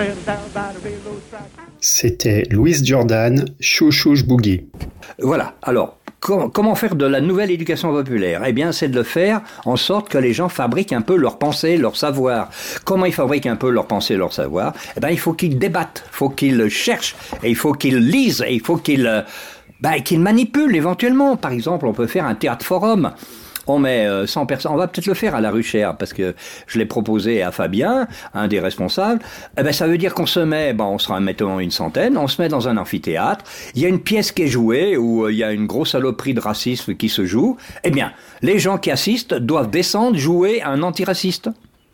C'était Louis Jordan, Chou Chouche Boogie. Voilà, alors, comment faire de la nouvelle éducation populaire ? Eh bien, c'est de le faire en sorte que les gens fabriquent un peu leur pensée, leur savoir. Comment ils fabriquent un peu leur pensée, leur savoir ? Eh bien, il faut qu'ils débattent, il faut qu'ils cherchent, et il faut qu'ils lisent, et il faut qu'ils manipulent éventuellement. Par exemple, on peut faire un théâtre forum. On met 100 personnes, on va peut-être le faire à la Ruchère, parce que je l'ai proposé à Fabien, un des responsables. Eh ben, ça veut dire qu'on se met, on sera mettons une centaine, on se met dans un amphithéâtre, il y a une pièce qui est jouée, où il y a une grosse saloperie de racisme qui se joue. Eh bien, les gens qui assistent doivent descendre jouer un antiraciste.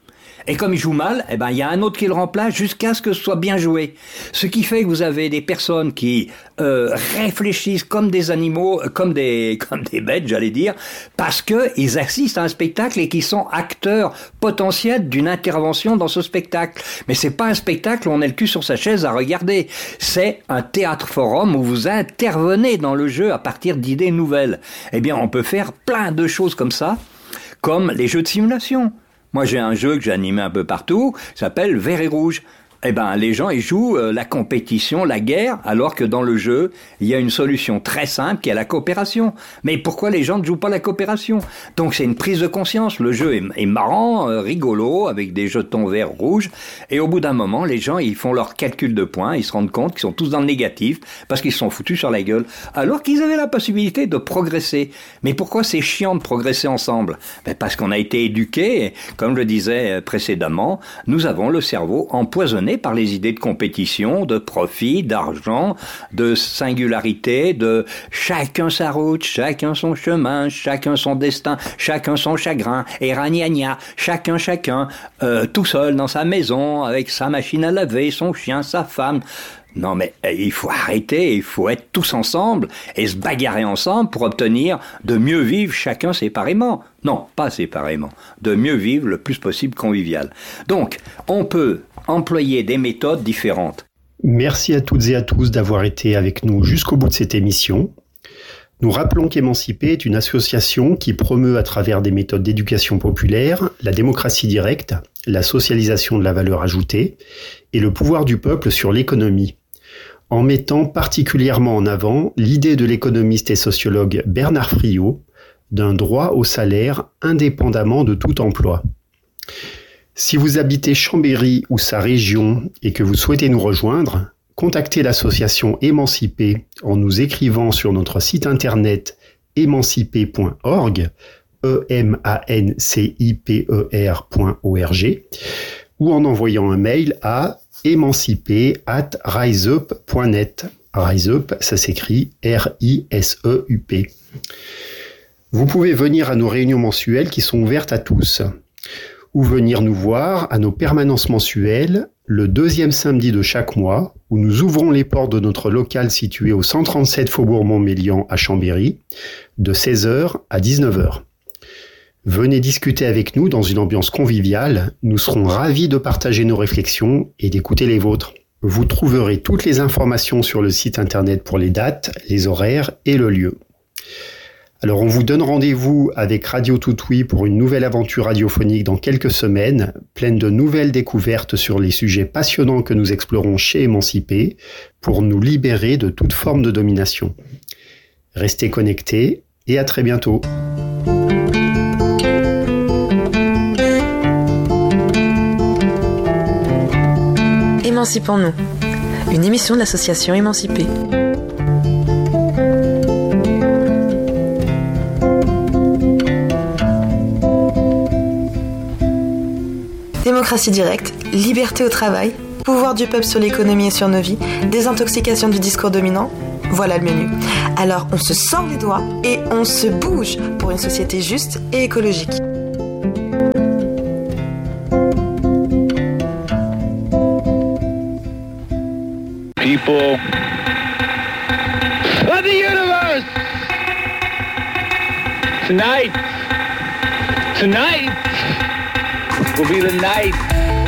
Et comme il joue mal, eh ben, il y a un autre qui le remplace jusqu'à ce que ce soit bien joué. Ce qui fait que vous avez des personnes qui réfléchissent comme des animaux, comme des bêtes, j'allais dire, parce que ils assistent à un spectacle et qui sont acteurs potentiels d'une intervention dans ce spectacle. Mais c'est pas un spectacle où on est le cul sur sa chaise à regarder. C'est un théâtre forum où vous intervenez dans le jeu à partir d'idées nouvelles. Eh bien, on peut faire plein de choses comme ça, comme les jeux de simulation. Moi, j'ai un jeu que j'ai animé un peu partout, s'appelle Vert et Rouge. Eh ben, les gens, ils jouent la compétition, la guerre, alors que dans le jeu, il y a une solution très simple qui est la coopération. Mais pourquoi les gens ne jouent pas la coopération ? Donc, c'est une prise de conscience. Le jeu est marrant, rigolo, avec des jetons verts, rouges. Et au bout d'un moment, les gens, ils font leur calcul de points, ils se rendent compte qu'ils sont tous dans le négatif, parce qu'ils se sont foutus sur la gueule, alors qu'ils avaient la possibilité de progresser. Mais pourquoi c'est chiant de progresser ensemble ? Parce qu'on a été éduqués, comme je le disais précédemment, nous avons le cerveau empoisonné par les idées de compétition, de profit, d'argent, de singularité, de chacun sa route, chacun son chemin, chacun son destin, chacun son chagrin, et ragnagna, chacun, tout seul dans sa maison, avec sa machine à laver, son chien, sa femme. Non mais il faut arrêter, il faut être tous ensemble et se bagarrer ensemble pour obtenir de mieux vivre chacun séparément. Non, pas séparément, de mieux vivre le plus possible convivial. Donc, on peut employer des méthodes différentes. Merci à toutes et à tous d'avoir été avec nous jusqu'au bout de cette émission. Nous rappelons qu'Émancipé est une association qui promeut à travers des méthodes d'éducation populaire la démocratie directe, la socialisation de la valeur ajoutée et le pouvoir du peuple sur l'économie, en mettant particulièrement en avant l'idée de l'économiste et sociologue Bernard Friot d'un droit au salaire indépendamment de tout emploi. Si vous habitez Chambéry ou sa région et que vous souhaitez nous rejoindre, contactez l'association Émancipé en nous écrivant sur notre site internet émancipé.org, emanciper.org, ou en envoyant un mail à emancipé@riseup.net. Riseup, ça s'écrit R-I-S-E-U-P. Vous pouvez venir à nos réunions mensuelles qui sont ouvertes à tous, ou venir nous voir à nos permanences mensuelles le deuxième samedi de chaque mois, où nous ouvrons les portes de notre local situé au 137 Faubourg Montmélian à Chambéry, de 16h à 19h. Venez discuter avec nous dans une ambiance conviviale, nous serons ravis de partager nos réflexions et d'écouter les vôtres. Vous trouverez toutes les informations sur le site internet pour les dates, les horaires et le lieu. Alors on vous donne rendez-vous avec Radio Toutoui pour une nouvelle aventure radiophonique dans quelques semaines, pleine de nouvelles découvertes sur les sujets passionnants que nous explorons chez Émancipé pour nous libérer de toute forme de domination. Restez connectés et à très bientôt. Émancipons-nous, une émission de l'association Émancipé. Démocratie directe, liberté au travail, pouvoir du peuple sur l'économie et sur nos vies, désintoxication du discours dominant, voilà le menu. Alors on se sort les doigts et on se bouge pour une société juste et écologique. People of the universe, tonight will be the night